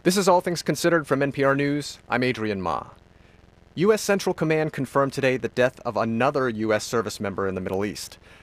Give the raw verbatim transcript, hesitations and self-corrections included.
This is All Things Considered from N P R News. I'm Adrian Ma. U S Central Command confirmed today the death of another U S service member in the Middle East.